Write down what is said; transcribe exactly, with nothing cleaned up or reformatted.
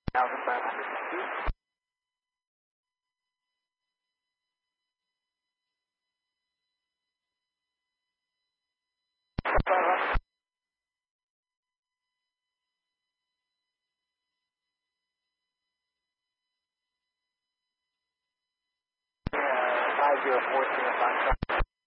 thousand five hundred. Thank you. five zero four zero five.